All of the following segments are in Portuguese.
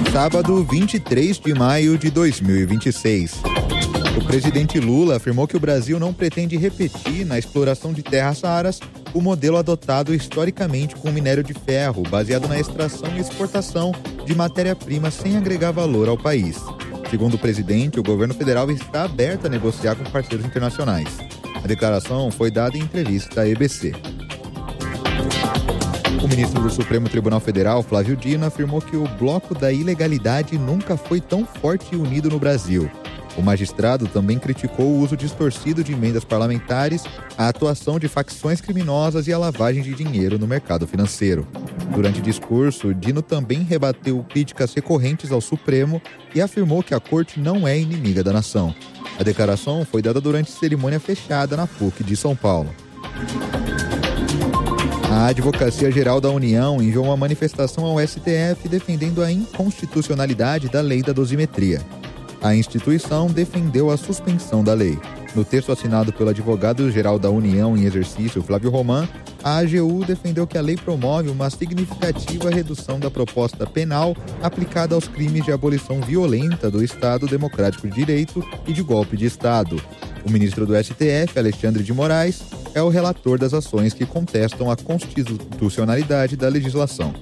Sábado, 23 de maio de 2026. O presidente Lula afirmou que o Brasil não pretende repetir na exploração de terras raras o modelo adotado historicamente com o minério de ferro, baseado na extração e exportação de matéria-prima sem agregar valor ao país. Segundo o presidente, o governo federal está aberto a negociar com parceiros internacionais. A declaração foi dada em entrevista à EBC. O ministro do Supremo Tribunal Federal, Flávio Dino, afirmou que o bloco da ilegalidade nunca foi tão forte e unido no Brasil. O magistrado também criticou o uso distorcido de emendas parlamentares, a atuação de facções criminosas e a lavagem de dinheiro no mercado financeiro. Durante o discurso, Dino também rebateu críticas recorrentes ao Supremo e afirmou que a corte não é inimiga da nação. A declaração foi dada durante cerimônia fechada na PUC de São Paulo. A Advocacia Geral da União enviou uma manifestação ao STF defendendo a inconstitucionalidade da lei da dosimetria. A instituição defendeu a suspensão da lei. No texto assinado pelo advogado-geral da União em exercício, Flávio Roman, a AGU defendeu que a lei promove uma significativa redução da proposta penal aplicada aos crimes de abolição violenta do Estado Democrático de Direito e de golpe de Estado. O ministro do STF, Alexandre de Moraes, é o relator das ações que contestam a constitucionalidade da legislação.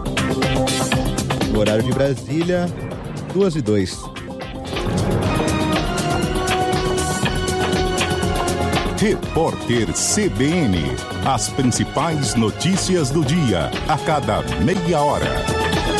No horário de Brasília, 2:02. Repórter CBN. As principais notícias do dia, a cada meia hora.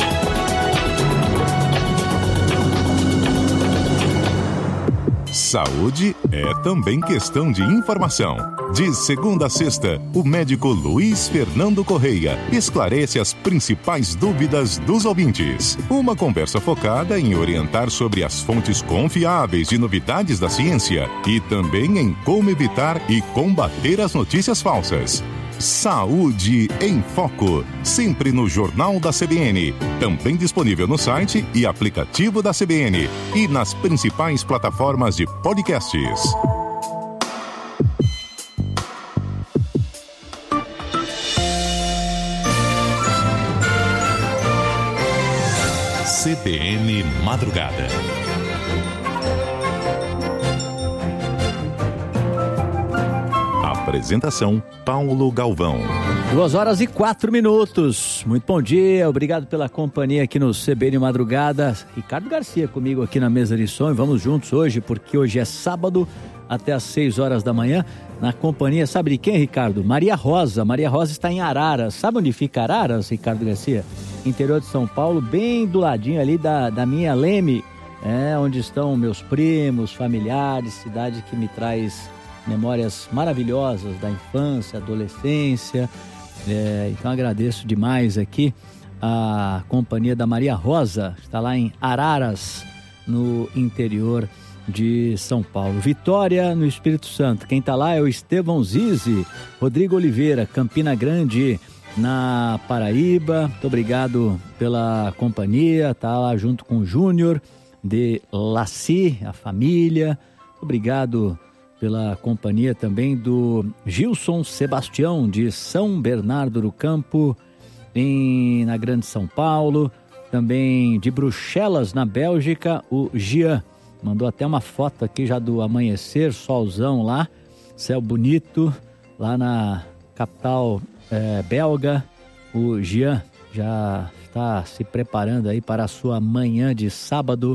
Saúde é também questão de informação. De segunda a sexta, o médico Luiz Fernando Correia esclarece as principais dúvidas dos ouvintes. Uma conversa focada em orientar sobre as fontes confiáveis de novidades da ciência e também em como evitar e combater as notícias falsas. Saúde em Foco, sempre no Jornal da CBN, também disponível no site e aplicativo da CBN e nas principais plataformas de podcasts. CBN Madrugada. Apresentação, Paulo Galvão. 2h04. Muito bom dia, obrigado pela companhia aqui no CBN Madrugada. Ricardo Garcia comigo aqui na mesa de som. Vamos juntos hoje, porque hoje é sábado, até às 6 horas da manhã, na companhia, sabe de quem, Ricardo? Maria Rosa. Maria Rosa está em Araras. Sabe onde fica Araras, Ricardo Garcia? Interior de São Paulo, bem do ladinho ali da minha Leme, onde estão meus primos, familiares, cidade que me traz memórias maravilhosas da infância, adolescência. Então agradeço demais aqui a companhia da Maria Rosa, está lá em Araras, no interior de São Paulo. Vitória, no Espírito Santo, quem está lá é o Estevão Zizi. Rodrigo Oliveira, Campina Grande, na Paraíba, muito obrigado pela companhia, tá lá junto com o Júnior de Laci, a família. Obrigado pela companhia também do Gilson Sebastião, de São Bernardo do Campo, na Grande São Paulo. Também de Bruxelas, na Bélgica, o Jean. Mandou até uma foto aqui já do amanhecer, solzão lá, céu bonito, lá na capital belga. O Jean já está se preparando aí para a sua manhã de sábado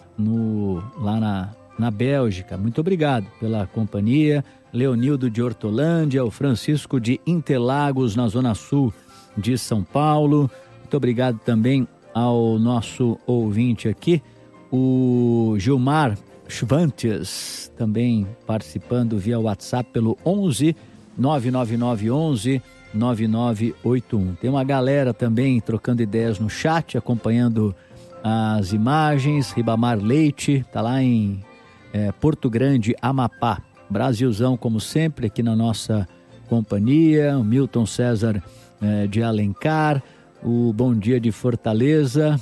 lá na Bélgica. Muito obrigado pela companhia. Leonildo de Hortolândia, o Francisco de Interlagos, na Zona Sul de São Paulo. Muito obrigado também ao nosso ouvinte aqui, o Gilmar Schwantes, também participando via WhatsApp pelo 11 99911 9981. Tem uma galera também trocando ideias no chat, acompanhando as imagens. Ribamar Leite, tá lá em Porto Grande, Amapá. Brasilzão, como sempre, aqui na nossa companhia. O Milton César de Alencar. O bom dia de Fortaleza,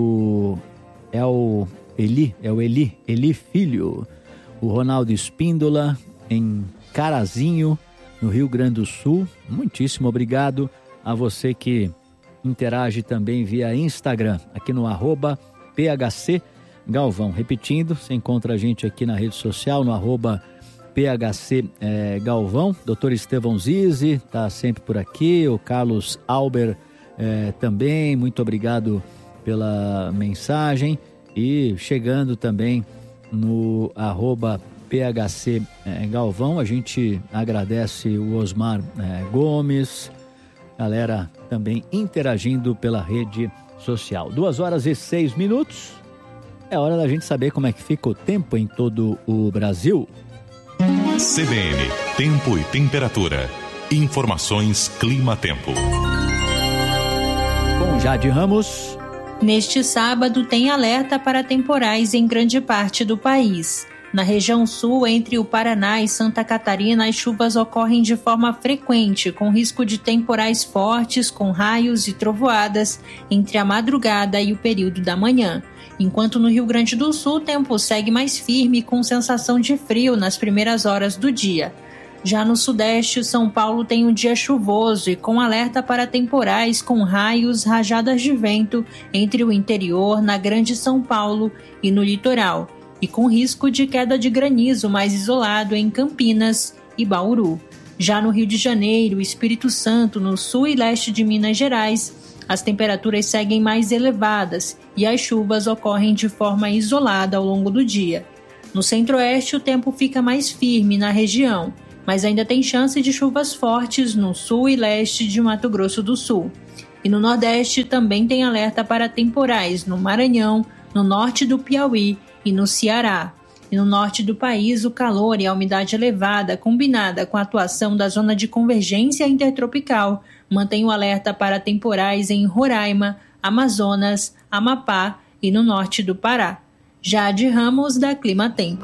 Eli Filho. O Ronaldo Espíndola, em Carazinho, no Rio Grande do Sul. Muitíssimo obrigado a você que interage também via Instagram, aqui no @PHC Galvão. Repetindo, você encontra a gente aqui na rede social, no @PHC Galvão. Dr. Estevão Zizi está sempre por aqui, o Carlos Alber também, muito obrigado pela mensagem. E chegando também no @PHC Galvão, a gente agradece o Osmar Gomes, galera também interagindo pela rede social. 2h06. É hora da gente saber como é que fica o tempo em todo o Brasil. CBN, tempo e temperatura. Informações Clima-Tempo. Com Jade Ramos. Neste sábado tem alerta para temporais em grande parte do país. Na região sul, entre o Paraná e Santa Catarina, as chuvas ocorrem de forma frequente, com risco de temporais fortes, com raios e trovoadas, entre a madrugada e o período da manhã. Enquanto no Rio Grande do Sul, o tempo segue mais firme, com sensação de frio nas primeiras horas do dia. Já no Sudeste, São Paulo tem um dia chuvoso e com alerta para temporais com raios, rajadas de vento entre o interior, na Grande São Paulo e no litoral, e com risco de queda de granizo mais isolado em Campinas e Bauru. Já no Rio de Janeiro, Espírito Santo, no sul e leste de Minas Gerais, as temperaturas seguem mais elevadas e as chuvas ocorrem de forma isolada ao longo do dia. No Centro-Oeste, o tempo fica mais firme na região, mas ainda tem chance de chuvas fortes no sul e leste de Mato Grosso do Sul. E no Nordeste também tem alerta para temporais no Maranhão, no norte do Piauí e no Ceará. E no norte do país, o calor e a umidade elevada, combinada com a atuação da zona de convergência intertropical, mantém o alerta para temporais em Roraima, Amazonas, Amapá e no norte do Pará. Jade Ramos, da Clima Tempo.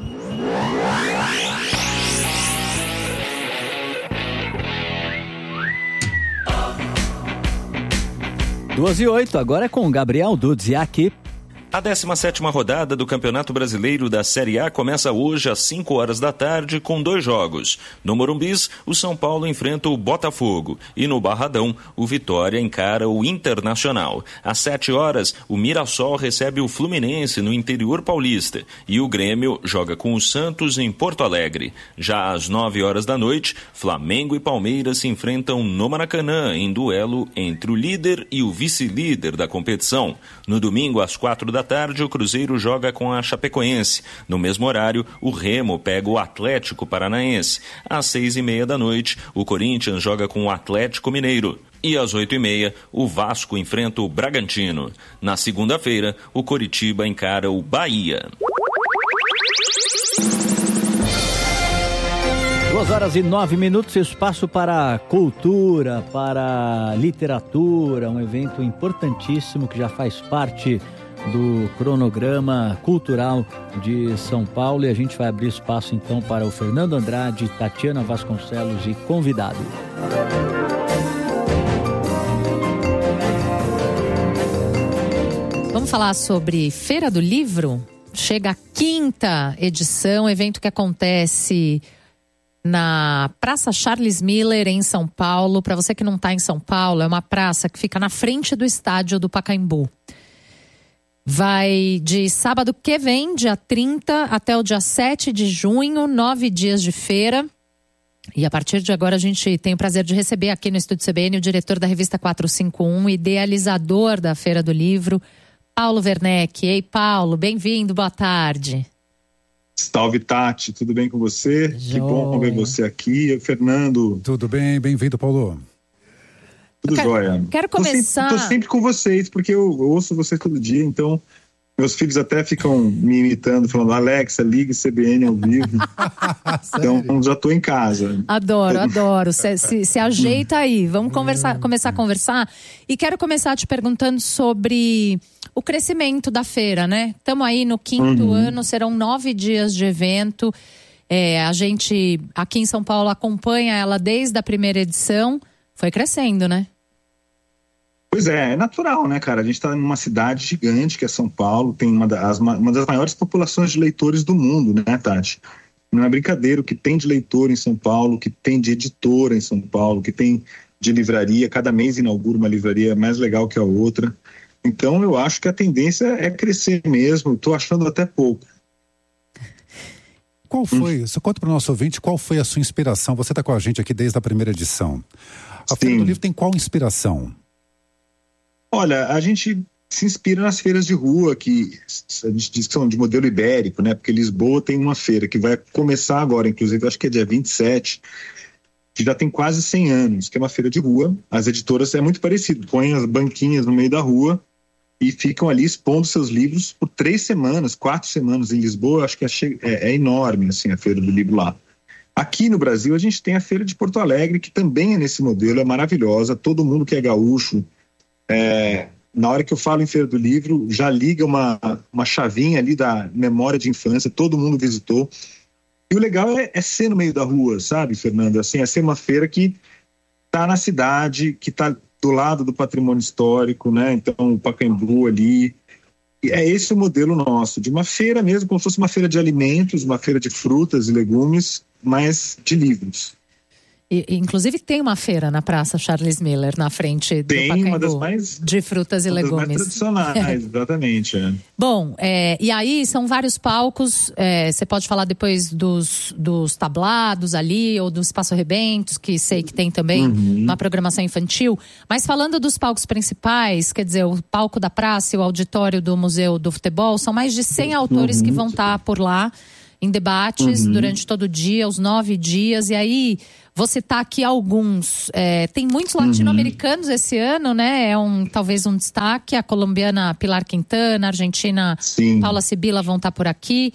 2h08, agora é com o Gabriel Dudziak. A 17ª rodada do Campeonato Brasileiro da Série A começa hoje às 5 horas da tarde com 2 jogos. No Morumbis, o São Paulo enfrenta o Botafogo e no Barradão, o Vitória encara o Internacional. Às 7 horas, o Mirassol recebe o Fluminense no interior paulista e o Grêmio joga com o Santos em Porto Alegre. Já às 9 horas da noite, Flamengo e Palmeiras se enfrentam no Maracanã em duelo entre o líder e o vice-líder da competição. No domingo, às 4 da tarde, o Cruzeiro joga com a Chapecoense. No mesmo horário, o Remo pega o Atlético Paranaense. Às 6h30 da noite, o Corinthians joga com o Atlético Mineiro. E às 8h30, o Vasco enfrenta o Bragantino. Na segunda-feira, o Coritiba encara o Bahia. 2h09, espaço para cultura, para literatura, um evento importantíssimo que já faz parte do cronograma cultural de São Paulo, e a gente vai abrir espaço então para o Fernando Andrade, Tatiana Vasconcelos e convidado. Vamos falar sobre Feira do Livro? Chega a 5ª edição, evento que acontece na Praça Charles Miller, em São Paulo. Para você que não está em São Paulo, é uma praça que fica na frente do estádio do Pacaembu. Vai de sábado que vem, dia 30, até o dia 7 de junho, 9 dias de feira. E a partir de agora a gente tem o prazer de receber aqui no Estúdio CBN o diretor da revista 451, idealizador da Feira do Livro, Paulo Werneck. Ei, Paulo, bem-vindo, boa tarde. Salve, Tati, tudo bem com você? Joia. Que bom ver você aqui. Fernando. Tudo bem, bem-vindo, Paulo. Tudo jóia. Quero começar... Tô sempre com vocês, porque eu ouço vocês todo dia, então meus filhos até ficam me imitando, falando: Alexa, ligue CBN ao vivo. Então já tô em casa. Adoro. Se ajeita aí. Vamos começar a conversar. E quero começar te perguntando sobre o crescimento da feira, né? Estamos aí no 5º ano, serão 9 dias de evento. A gente, aqui em São Paulo, acompanha ela desde a primeira edição. Foi crescendo, né? Pois é natural, né, cara? A gente está numa cidade gigante que é São Paulo, tem uma das maiores populações de leitores do mundo, né, Tati? Não é brincadeira o que tem de leitor em São Paulo, o que tem de editora em São Paulo, o que tem de livraria, cada mês inaugura uma livraria mais legal que a outra. Então eu acho que a tendência é crescer mesmo, estou achando até pouco. Qual foi, você conta para o nosso ouvinte, qual foi a sua inspiração? Você está com a gente aqui desde a primeira edição. A Feira do Livro tem qual inspiração? Olha, a gente se inspira nas feiras de rua, que a gente diz que são de modelo ibérico, né? Porque Lisboa tem uma feira que vai começar agora, inclusive, acho que é dia 27, que já tem quase 100 anos, que é uma feira de rua. As editoras é muito parecido, põem as banquinhas no meio da rua e ficam ali expondo seus livros por 3 semanas, 4 semanas em Lisboa. Acho que é enorme assim, a Feira do Livro lá. Aqui no Brasil a gente tem a Feira de Porto Alegre, que também é nesse modelo, é maravilhosa. Todo mundo que é gaúcho, na hora que eu falo em Feira do Livro, já liga uma chavinha ali da memória de infância, todo mundo visitou. E o legal é ser no meio da rua, sabe, Fernando? Assim, é ser uma feira que está na cidade, que está do lado do patrimônio histórico, né? Então, o Pacaembu ali. E é esse o modelo nosso, de uma feira mesmo, como se fosse uma feira de alimentos, uma feira de frutas e legumes, mas de livros. Inclusive tem uma feira na Praça Charles Miller, na frente do Pacaembu, uma das mais, de frutas e legumes. Das mais tradicionais, exatamente. Bom, e aí são vários palcos, você pode falar depois dos tablados ali, ou do Espaço Rebentos, que sei que tem também uma programação infantil, mas falando dos palcos principais, quer dizer, o palco da praça e o auditório do Museu do Futebol, são mais de 100 autores que vão estar por lá, em debates durante todo o dia, os 9 dias, e aí vou citar aqui alguns. Tem muitos latino-americanos esse ano, né? Talvez um destaque. A colombiana Pilar Quintana, a argentina Paula Sibila vão estar por aqui.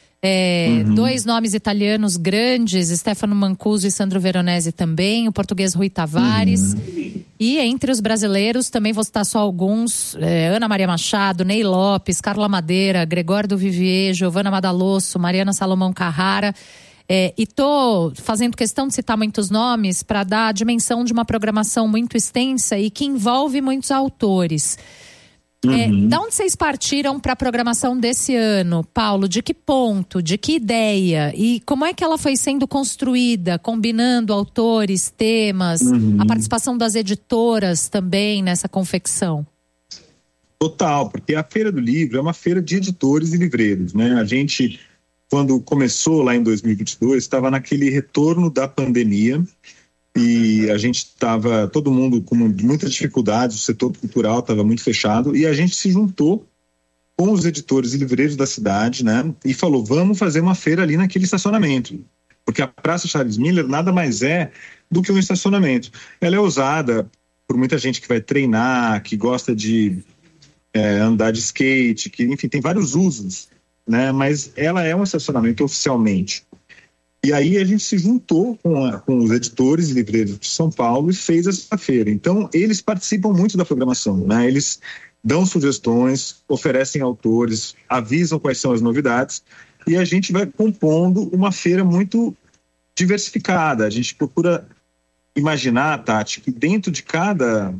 2 nomes italianos grandes, Stefano Mancuso e Sandro Veronese também, o português Rui Tavares. E entre os brasileiros, também vou citar só alguns, Ana Maria Machado, Ney Lopes, Carla Madeira, Gregório do Vivier, Giovana Madalosso, Mariana Salomão Carrara. E tô fazendo questão de citar muitos nomes para dar a dimensão de uma programação muito extensa e que envolve muitos autores. Da onde vocês partiram para a programação desse ano, Paulo? De que ponto? De que ideia? E como é que ela foi sendo construída, combinando autores, temas, a participação das editoras também nessa confecção? Total, porque a Feira do Livro é uma feira de editores e livreiros, né? A gente, quando começou lá em 2022, estava naquele retorno da pandemia. E a gente estava, todo mundo com muitas dificuldades, o setor cultural estava muito fechado, e a gente se juntou com os editores e livreiros da cidade, né? E falou, vamos fazer uma feira ali naquele estacionamento. Porque a Praça Charles Miller nada mais é do que um estacionamento. Ela é usada por muita gente que vai treinar, que gosta de andar de skate, que, enfim, tem vários usos, né? Mas ela é um estacionamento oficialmente. E aí a gente se juntou com os editores e livreiros de São Paulo e fez essa feira. Então, eles participam muito da programação, né? Eles dão sugestões, oferecem autores, avisam quais são as novidades e a gente vai compondo uma feira muito diversificada. A gente procura imaginar, Tati, que dentro de cada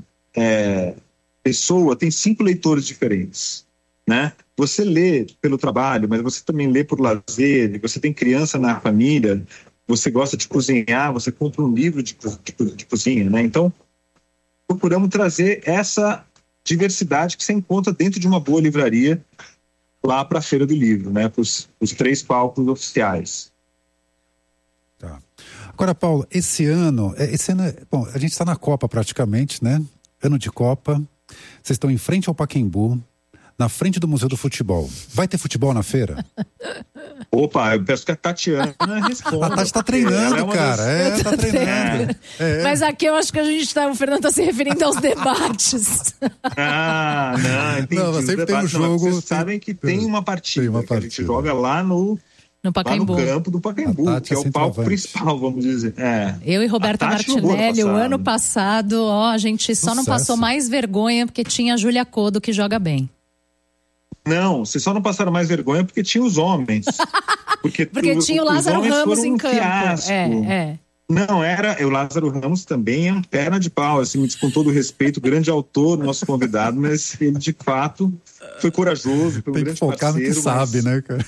pessoa tem 5 leitores diferentes, né? Você lê pelo trabalho, mas você também lê por lazer, você tem criança na família, você gosta de cozinhar, você compra um livro de cozinha, né? Então, procuramos trazer essa diversidade que você encontra dentro de uma boa livraria lá para a Feira do Livro, né? Para os 3 palcos oficiais. Tá. Agora, Paulo, esse ano, bom, a gente está na Copa praticamente, né? Ano de Copa, vocês estão em frente ao Pacaembu, na frente do Museu do Futebol. Vai ter futebol na feira? Opa, eu peço que a Tatiana responda. A Tati tá treinando, cara. Tá treinando. Mas aqui eu acho que o Fernando tá se referindo aos debates. Não, entendi. Não, sempre tem um jogo. Vocês sabem que tem uma partida. Que a gente joga lá no Pacaembu. Lá no campo do Pacaembu, que é o palco principal, vamos dizer. Eu e Roberta Martinelli, o ano passado, a gente só não passou mais vergonha porque tinha a Júlia Codo, que joga bem. Não, vocês só não passaram mais vergonha porque tinha os homens. Porque tinha o Lázaro Ramos em campo. Não, o Lázaro Ramos também é um perna de pau, assim, com todo o respeito, grande autor, nosso convidado, mas ele de fato foi corajoso, foi um grande parceiro. Tem que focar no que sabe, né, cara?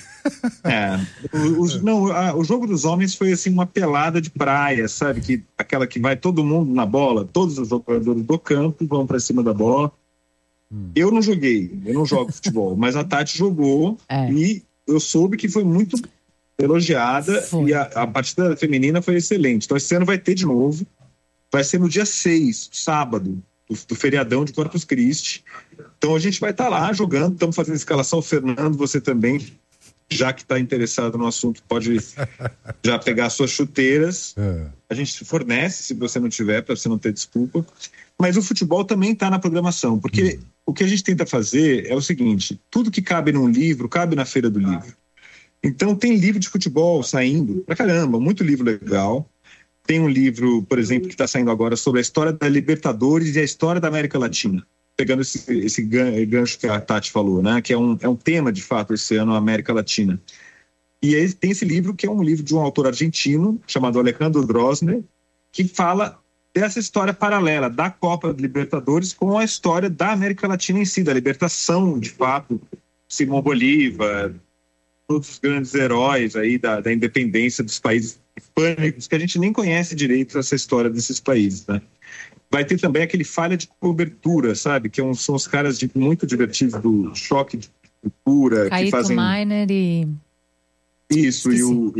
O Jogo dos Homens foi assim uma pelada de praia, sabe? Aquela que vai todo mundo na bola, todos os jogadores do campo vão para cima da bola. Eu não jogo futebol, mas a Tati jogou e eu soube que foi muito elogiada e a partida feminina foi excelente. Então esse ano vai ter de novo, vai ser no dia 6, sábado, do feriadão de Corpus Christi. Então a gente vai estar lá jogando, estamos fazendo escalação. Fernando, você também, já que está interessado no assunto, pode já pegar suas chuteiras. A gente fornece, se você não tiver, para você não ter desculpa. Mas o futebol também está na programação, porque o que a gente tenta fazer é o seguinte: tudo que cabe num livro, cabe na Feira do Livro. Então tem livro de futebol saindo pra caramba, muito livro legal. Tem um livro, por exemplo, que está saindo agora sobre a história da Libertadores e a história da América Latina, pegando esse gancho que a Tati falou, né? Que é um tema, de fato, esse ano, a América Latina. E aí tem esse livro, que é um livro de um autor argentino, chamado Alejandro Drosner, que fala dessa história paralela da Copa Libertadores com a história da América Latina em si, da libertação, de fato, Simão Bolívar, todos os grandes heróis aí da independência dos países hispânicos, que a gente nem conhece direito essa história desses países, né? Vai ter também aquele Falha de Cobertura, sabe? Que são os caras muito divertidos do Choque de Cultura. Caíto que fazem... Miner e... Isso,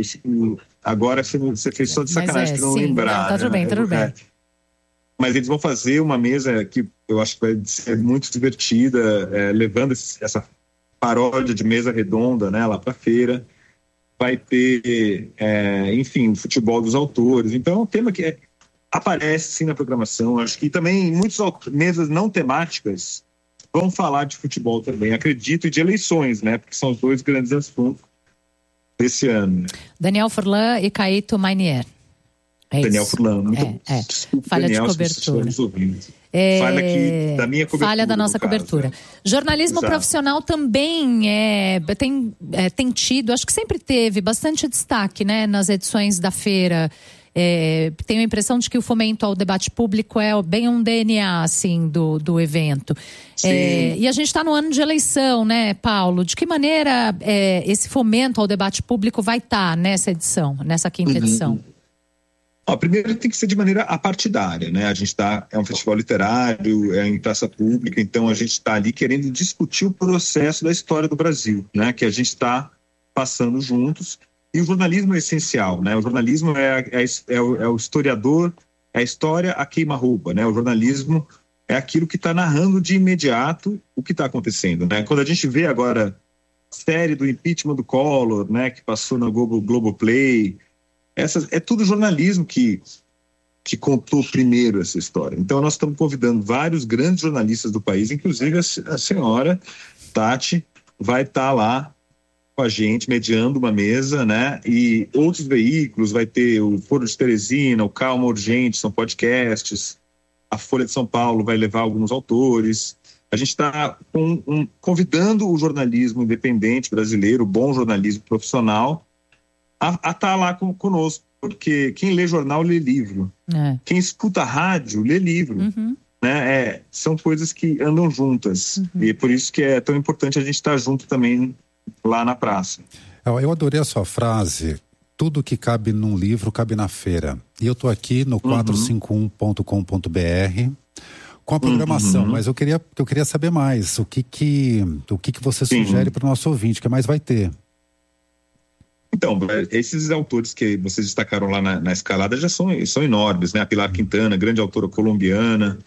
agora você fez só de sacanagem para não lembrar. Não, tá tudo bem, tudo bem. Mas eles vão fazer uma mesa que eu acho que vai ser muito divertida, levando essa paródia de mesa redonda, né, lá para a feira. Vai ter, enfim, o futebol dos autores. Então é um tema que aparece sim na programação. Acho que também muitas mesas não temáticas vão falar de futebol também, acredito, e de eleições, né, porque são os dois grandes assuntos desse ano. Daniel Furlan e Caíto Miner. Daniel Furlan, desculpa, Falha Daniel, de cobertura. Falha aqui da minha cobertura. Falha da nossa cobertura. Jornalismo profissional também tem tido, acho que sempre teve bastante destaque, né, nas edições da feira. Tenho a impressão de que o fomento ao debate público é bem um DNA assim, do evento. E a gente está no ano de eleição, né, Paulo? De que maneira esse fomento ao debate público vai estar nessa edição, nessa quinta edição? Primeiro tem que ser de maneira apartidária, né? A gente é um festival literário, em praça pública, então a gente está ali querendo discutir o processo da história do Brasil, né? Que a gente está passando juntos. E o jornalismo é essencial, né? O jornalismo é o historiador, é a história a queima-roupa, né? O jornalismo é aquilo que está narrando de imediato o que está acontecendo, né? Quando a gente vê agora a série do impeachment do Collor, né? Que passou na Globoplay, é tudo jornalismo que contou primeiro essa história. Então nós estamos convidando vários grandes jornalistas do país, inclusive a senhora Tati vai estar lá com a gente, mediando uma mesa, né? E outros veículos, vai ter o Foro de Teresina, o Calma Urgente, são podcasts, a Folha de São Paulo vai levar alguns autores. A gente está convidando o jornalismo independente brasileiro, o bom jornalismo profissional, a estar lá conosco, porque quem lê jornal lê livro, quem escuta rádio lê livro, né? São coisas que andam juntas, e é por isso que é tão importante a gente estar junto também lá na praça. Eu adorei a sua frase: tudo que cabe num livro cabe na feira. E eu estou aqui no 451.com.br com a programação, mas eu queria saber mais o que você sugere para o nosso ouvinte, o que mais vai ter? Então, esses autores que vocês destacaram lá na escalada já são enormes, né? A Pilar Quintana, grande autora colombiana,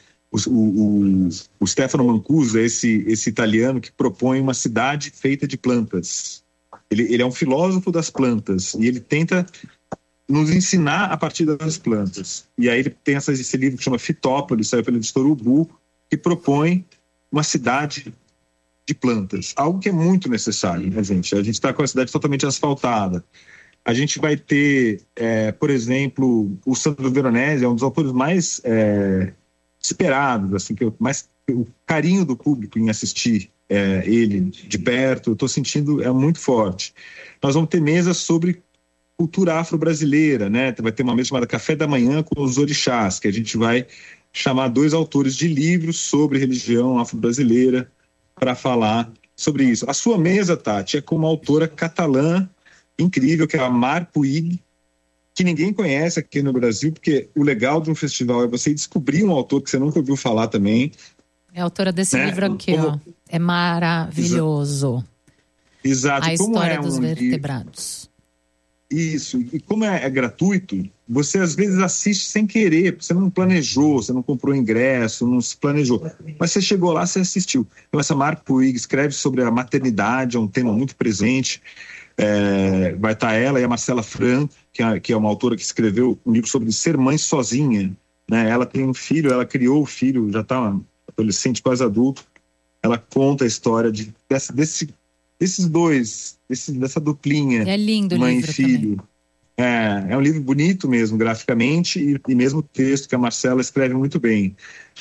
o Stefano Mancuso, esse italiano que propõe uma cidade feita de plantas. Ele é um filósofo das plantas e ele tenta nos ensinar a partir das plantas. E aí ele tem esse livro que chama Fitópolis, saiu pela editora Ubu, que propõe uma cidade de plantas, algo que é muito necessário, né, gente? A gente está com a cidade totalmente asfaltada. A gente vai ter, por exemplo, o Sandro Veronese, é um dos autores mais esperados, assim, o carinho do público em assistir ele de perto, eu estou sentindo, muito forte. Nós vamos ter mesas sobre cultura afro-brasileira, né? Vai ter uma mesa chamada Café da Manhã com os Orixás, que a gente vai chamar 2 autores de livros sobre religião afro-brasileira para falar sobre isso. A sua mesa, Tati, é com uma autora catalã incrível, que é a Mar Puig, que ninguém conhece aqui no Brasil, porque o legal de um festival é você descobrir um autor que você nunca ouviu falar também. É a autora desse livro aqui, ó. É maravilhoso. Exato. A História dos Vertebrados. Isso. E como é gratuito, você às vezes assiste sem querer, você não planejou, você não comprou ingresso, não se planejou. Mas você chegou lá, você assistiu. Então essa Mar Puig escreve sobre a maternidade, é um tema muito presente. Vai estar ela e a Marcela Fran, que é uma autora que escreveu um livro sobre ser mãe sozinha, né? Ela tem um filho, ela criou o filho, já está adolescente, quase adulto. Ela conta a história desses dois, dessa duplinha, é lindo, mãe livro e filho. Também. É um livro bonito mesmo, graficamente, e mesmo o texto que a Marcela escreve muito bem.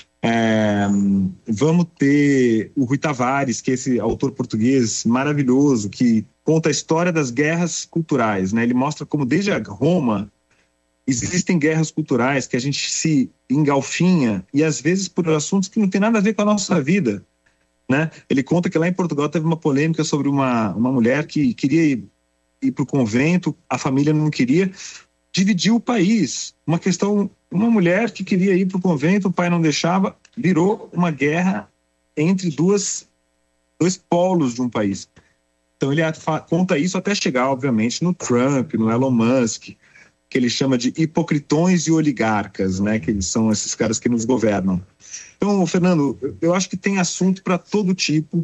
Vamos ter o Rui Tavares, que é esse autor português maravilhoso, que conta a história das guerras culturais, né? Ele mostra como desde a Roma existem guerras culturais que a gente se engalfinha, e às vezes por assuntos que não tem nada a ver com a nossa vida, né? Ele conta que lá em Portugal teve uma polêmica sobre uma mulher que queria ir para o convento, a família não queria, dividiu o país. Uma mulher que queria ir para o convento, o pai não deixava, virou uma guerra entre dois polos de um país. Então ele conta isso até chegar, obviamente, no Trump, no Elon Musk, que ele chama de hipocritões e oligarcas, né? Que eles são esses caras que nos governam. Então, Fernando, eu acho que tem assunto para todo tipo.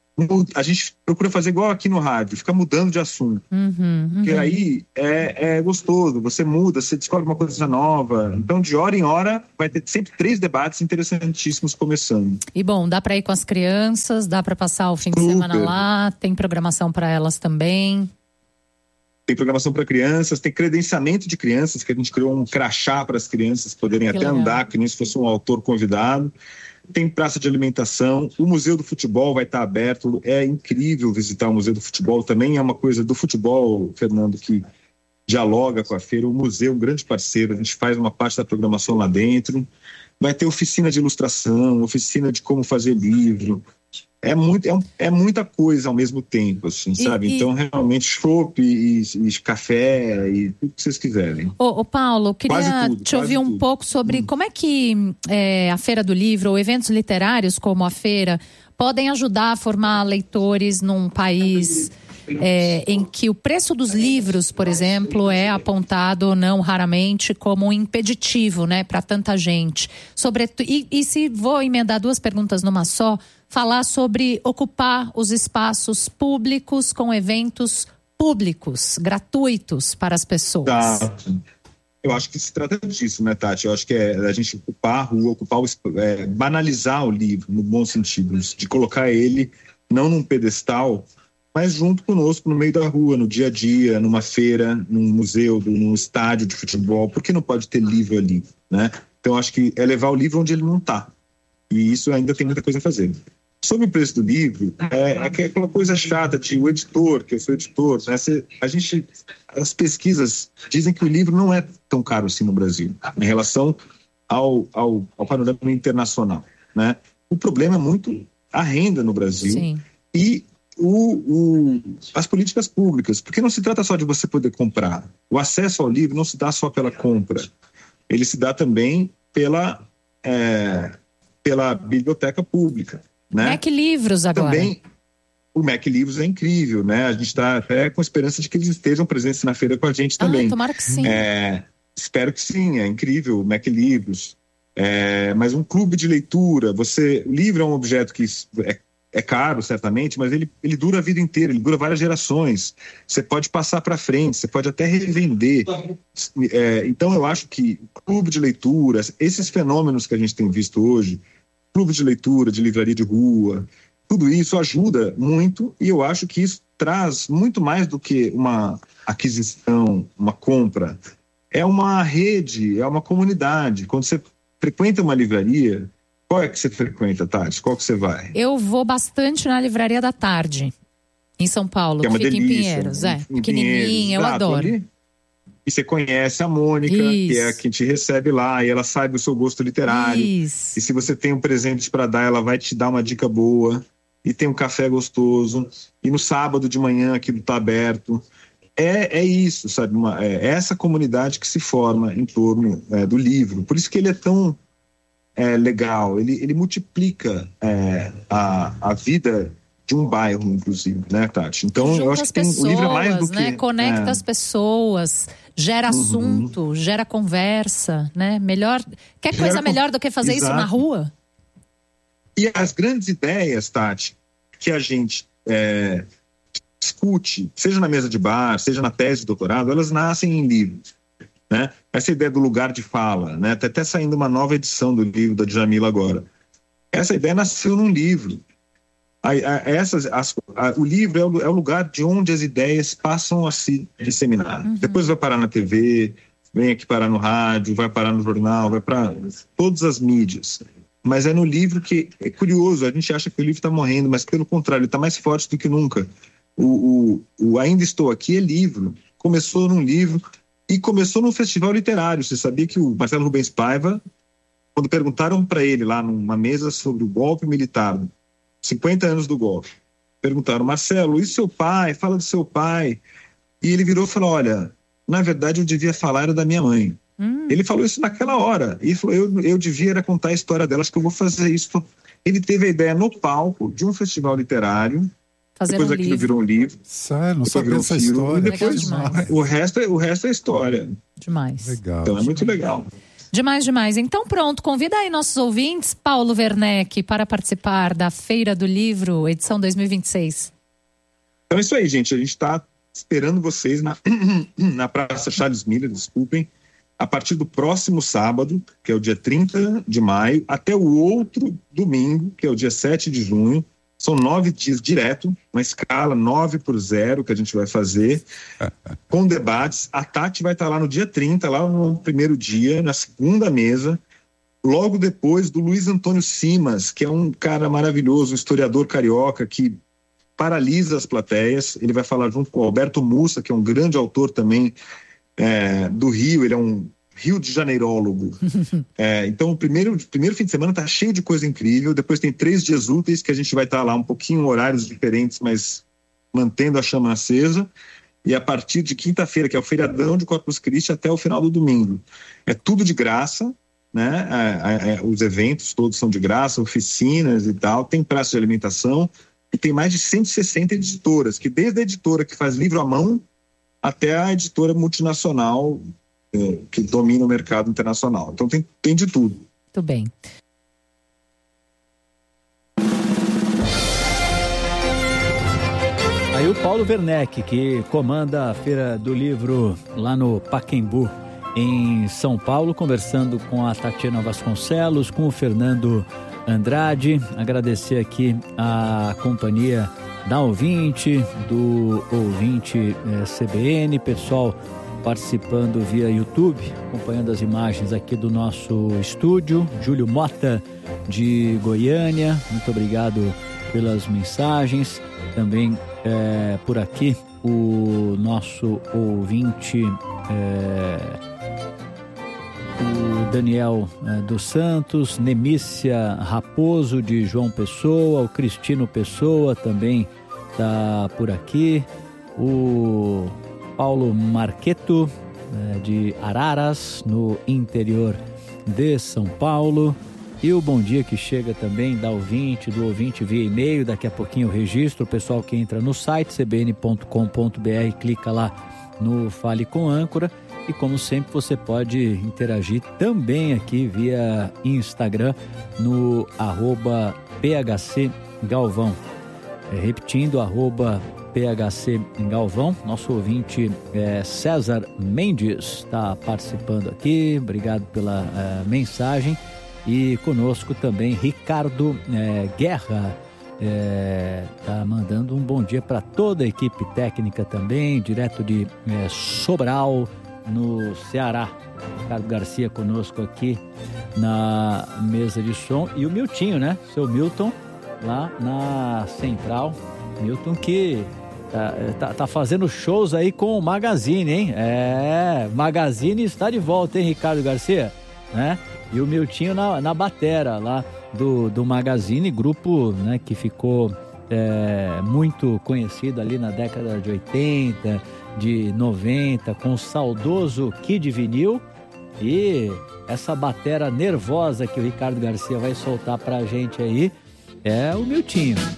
A gente procura fazer igual aqui no rádio, ficar mudando de assunto. Porque aí é gostoso, você muda, você descobre uma coisa nova. Então, de hora em hora, vai ter sempre 3 debates interessantíssimos começando. E bom, dá para ir com as crianças, dá para passar o fim de semana lá, tem programação para elas também. Tem programação para crianças, tem credenciamento de crianças, que a gente criou um crachá para as crianças poderem até andar, que nem se fosse um autor convidado. Tem praça de alimentação, o Museu do Futebol vai estar aberto, é incrível visitar o Museu do Futebol, também é uma coisa do futebol, Fernando, que dialoga com a feira. O museu é um grande parceiro, a gente faz uma parte da programação lá dentro. Vai ter oficina de ilustração, oficina de como fazer livro. É muita coisa ao mesmo tempo, assim, sabe? Então, realmente, chopp e café e tudo que vocês quiserem. Ô Paulo, queria te ouvir um pouco sobre como é que a Feira do Livro ou eventos literários como a feira podem ajudar a formar leitores num país em que o preço dos livros, por exemplo, é apontado não raramente como um impeditivo, né, para tanta gente. E se vou emendar 2 perguntas numa só, falar sobre ocupar os espaços públicos com eventos públicos, gratuitos para as pessoas. Tá. Eu acho que se trata disso, né, Tati? Eu acho que é a gente ocupar a rua, banalizar o livro, no bom sentido, de colocar ele não num pedestal, mas junto conosco no meio da rua, no dia a dia, numa feira, num museu, num estádio de futebol. Por que não pode ter livro ali, né? Então acho que é levar o livro onde ele não está. E isso ainda tem muita coisa a fazer. Sobre o preço do livro, é aquela coisa chata de o editor, que eu sou editor, né? As pesquisas dizem que o livro não é tão caro assim no Brasil, em relação ao panorama internacional, né? O problema é muito a renda no Brasil. Sim. E as políticas públicas, porque não se trata só de você poder comprar. O acesso ao livro não se dá só pela compra, ele se dá também pela biblioteca pública, né? Mac Livros agora. Também o Mac Livros é incrível, né? A gente está até com esperança de que eles estejam presentes na feira com a gente também. Tomara que sim. Espero que sim, é incrível o Mac Livros. Mas um clube de leitura, o livro é um objeto que é caro, certamente, mas ele dura a vida inteira, ele dura várias gerações. Você pode passar para frente, você pode até revender. Então, eu acho que clube de leitura, esses fenômenos que a gente tem visto hoje, clube de leitura, de livraria de rua, tudo isso ajuda muito, e eu acho que isso traz muito mais do que uma aquisição, uma compra. É uma rede, é uma comunidade. Quando você frequenta uma livraria, qual é que você frequenta, Tati? Qual que você vai? Eu vou bastante na Livraria da Tarde, em São Paulo, que fica delícia, em Pinheiros. Pequenininha, eu adoro. E você conhece a Mônica, que é a que te recebe lá, e ela sabe o seu gosto literário. Isso. E se você tem um presente para dar, ela vai te dar uma dica boa. E tem um café gostoso. E no sábado de manhã aquilo tá aberto. É isso, sabe? É essa comunidade que se forma em torno do livro. Por isso que ele é tão legal. Ele multiplica a vida de um bairro, inclusive, né, Tati? Então, eu acho que o livro é mais do que... Conecta as pessoas, gera assunto, gera conversa, né? Quer coisa melhor do que fazer isso na rua? E as grandes ideias, Tati, que a gente discute, seja na mesa de bar, seja na tese de doutorado, elas nascem em livros, né? Essa ideia do lugar de fala, né? Tá até saindo uma nova edição do livro da Djamila agora. Essa ideia nasceu num livro. O livro é o lugar de onde as ideias passam a se disseminar. Depois vai parar na TV, vem aqui parar no rádio, vai parar no jornal, vai para todas as mídias. Mas é no livro que é curioso, a gente acha que o livro está morrendo, mas pelo contrário, ele está mais forte do que nunca. O Ainda Estou Aqui é livro, começou num livro e começou num festival literário. Você sabia que o Marcelo Rubens Paiva, quando perguntaram para ele lá numa mesa sobre o golpe militar, 50 anos do golpe, perguntaram: Marcelo, e seu pai? Fala do seu pai. E ele virou e falou: olha, na verdade eu devia falar da minha mãe. Ele falou isso naquela hora. E falou: eu devia era contar a história dela, acho que eu vou fazer isso. Ele teve a ideia no palco de um festival literário. Depois aquilo virou um livro. Sério, não sabia essa história. E depois o resto é história. Demais. Legal. Então é muito legal. Demais. Então pronto, convida aí nossos ouvintes, Paulo Werneck, para participar da Feira do Livro, edição 2026. Então é isso aí, gente. A gente está esperando vocês na Praça Charles Miller, desculpem, a partir do próximo sábado, que é o dia 30 de maio, até o outro domingo, que é o dia 7 de junho. São 9 dias direto, uma escala 9x0 que a gente vai fazer, com debates. A Tati vai estar lá no dia 30, lá no primeiro dia, na segunda mesa, logo depois do Luiz Antônio Simas, que é um cara maravilhoso, um historiador carioca que paralisa as plateias. Ele vai falar junto com o Alberto Mussa, que é um grande autor também do Rio. Ele é um Rio de Janeirólogo. Então o primeiro fim de semana tá cheio de coisa incrível. Depois tem 3 dias úteis que a gente vai estar lá um pouquinho, horários diferentes, mas mantendo a chama acesa. E a partir de quinta-feira, que é o feriadão de Corpus Christi, até o final do domingo. É tudo de graça, né? Os eventos todos são de graça, oficinas e tal. Tem praça de alimentação e tem mais de 160 editoras, que desde a editora que faz livro à mão até a editora multinacional que domina o mercado internacional. Então tem de tudo. Muito bem. Aí o Paulo Werneck, que comanda a Feira do Livro lá no Pacaembu, em São Paulo, conversando com a Tatiana Vasconcelos, com o Fernando Andrade. Agradecer aqui a companhia da ouvinte, do ouvinte CBN, pessoal participando via YouTube, acompanhando as imagens aqui do nosso estúdio. Júlio Mota, de Goiânia, muito obrigado pelas mensagens. Também por aqui o nosso ouvinte, o Daniel dos Santos, Nemícia Raposo, de João Pessoa, o Cristino Pessoa também está por aqui, o Paulo Marqueto, de Araras, no interior de São Paulo. E o bom dia que chega também do ouvinte via e-mail. Daqui a pouquinho o registro, o pessoal que entra no site cbn.com.br, clica lá no Fale com Âncora. E como sempre você pode interagir também aqui via Instagram no @phcgalvão. Repetindo, @PHC Galvão. Nosso ouvinte César Mendes está participando aqui, obrigado pela mensagem. E conosco também Ricardo Guerra, está mandando um bom dia para toda a equipe técnica também, direto de Sobral, no Ceará. Ricardo Garcia conosco aqui na mesa de som. E o Miltinho, né? Seu Milton, lá na Central. Milton que Tá fazendo shows aí com o Magazine, hein? Magazine está de volta, hein, Ricardo Garcia? Né? E o Miltinho na batera lá do Magazine, grupo, né, que ficou muito conhecido ali na década de 80, de 90, com o saudoso Kid Vinil. E essa batera nervosa que o Ricardo Garcia vai soltar pra gente aí é o Miltinho.